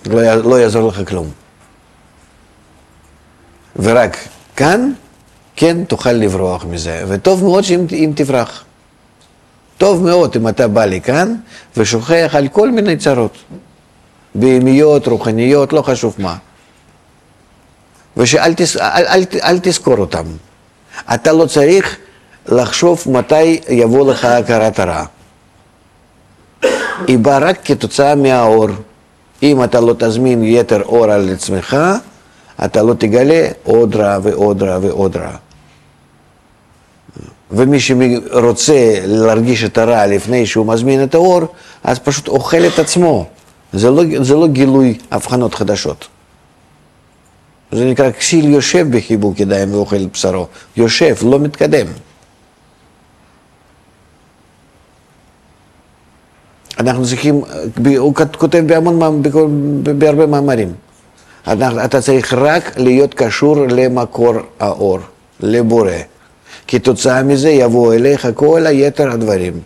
לא יעזור לך כלום. ורק כאן, כן תוכל לברוח מזה. וטוב מאוד אם תברח. טוב מאוד אם אתה בא לי כאן ושוכח על כל מיני צרות. בהמיות, רוחניות, לא חשוב מה. אל תזכור אותם. אתה לא צריך לחשוב מתי יבוא לך הכרת הרע. היא באה רק כתוצאה מהאור. אם אתה לא תזמין יתר אור על עצמך, אתה לא תגלה עוד רע ועוד רע ועוד רע. ומי שרוצה להרגיש את הרע לפני שהוא מזמין את האור, אז פשוט אוכל את עצמו. זה לא גילוי הבחנות חדשות. זה נקרא כסיל יושב בחיבוק ידיים ואוכל בשרו. יושב, לא מתקדם. אנחנו צריכים, הוא כותב בהרבה מאמרים. אתה צריך רק להיות קשור למקור האור, לבורא. כתוצאה מזה יבוא אליך כל היתר הדברים.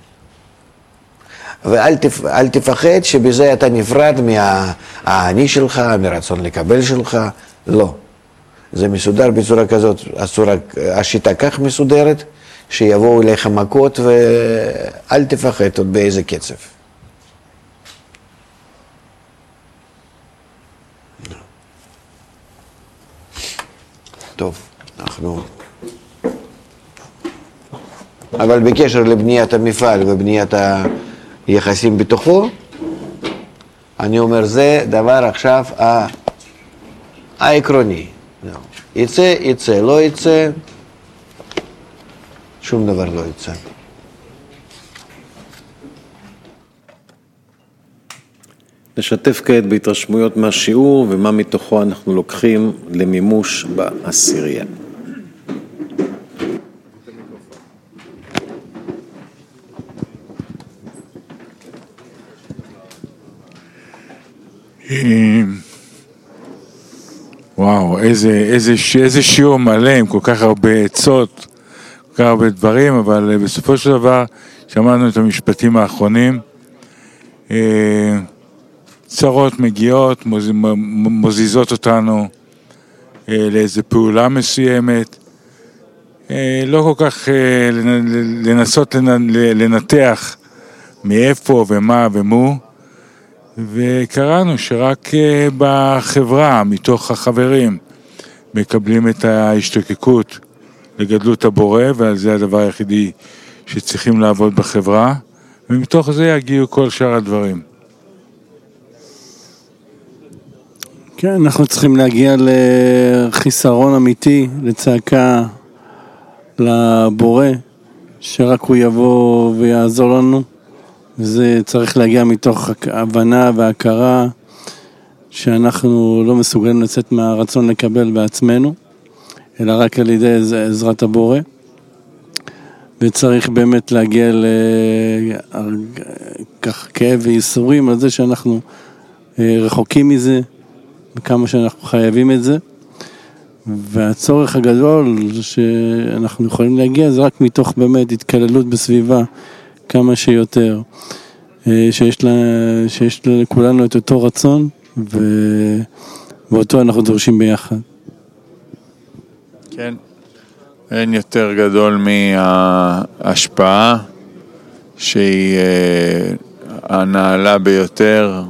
ואל תפחד שבזה אתה נפרד מהאני שלך, מרצון לקבל שלך. לא. זה מסודר בצורה כזאת, השיטה כך מסודרת, שיבואו אליך מכות ואל תפחד עוד באיזה קצב. טוב, אנחנו... אבל בקשר לבניית המפעל ובניית היחסים בתוכו, אני אומר, זה דבר עכשיו העקרוני. יצא, יצא, לא יצא, שום דבר לא יצא. נשתף כעת בהתרשמויות מהשיעור ומה מתוכו אנחנו לוקחים למימוש בעשירייה. וואו, איזה שיעור מלא עם כל כך הרבה עצות, כל כך הרבה דברים, אבל בסופו של דבר שמענו את המשפטים האחרונים. צרות מגיעות, מוזיזות אותנו לאיזו פעולה מסוימת. לא כל כך לנסות לנתח מאיפה ומה ומו. וקראנו שרק בחברה, מתוך החברים, מקבלים את ההשתוקקות לגדלות הבורא, ועל זה הדבר היחידי שצריכים לעבוד בחברה, ומתוך זה יגיעו כל שאר הדברים. כן, אנחנו צריכים להגיע לחיסרון אמיתי, לצעקה לבורא, שרק הוא יבוא ויעזור לנו. זה צריך להגיע מתוך הבנה והכרה שאנחנו לא מסוגלים לצאת מהרצון לקבל בעצמנו, אלא רק על ידי עזרת הבורא. וצריך באמת להגיע לכך כאב וייסורים על זה שאנחנו רחוקים מזה, וכמה שאנחנו חייבים את זה. והצורך הגדול שאנחנו יכולים להגיע זה רק מתוך באמת התקללות בסביבה, כמה שיותר, שיש לכולנו את אותו רצון, ואותו אנחנו דורשים ביחד. כן, אין יותר גדול מההשפעה, שהיא הנעלה ביותר,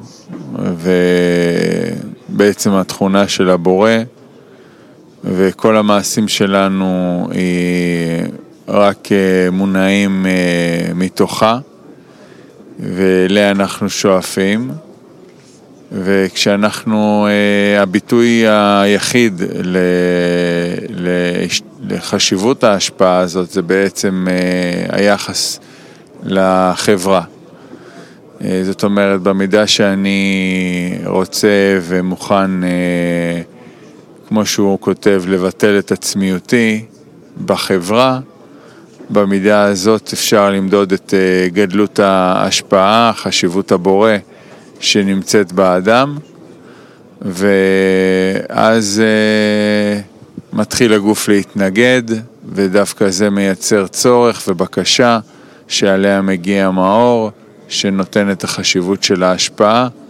ובעצם התכונה של הבורא, וכל המעשים שלנו היא רק מונעים מתוכה, ואליה אנחנו שואפים. וכשאנחנו, הביטוי היחיד לחשיבות ההשפעה הזאת, זה בעצם היחס לחברה. זאת אומרת, במידה שאני רוצה ומוכן, כמו שהוא כותב, לבטל את עצמיותי בחברה, במידה הזאת אפשר למדוד את גדלות ההשפעה, חשיבות הבורא שנמצאת באדם, ואז מתחיל הגוף להתנגד, ודווקא זה מייצר צורך ובקשה שעליה מגיע מאור, שנותן את החשיבות של ההשפעה,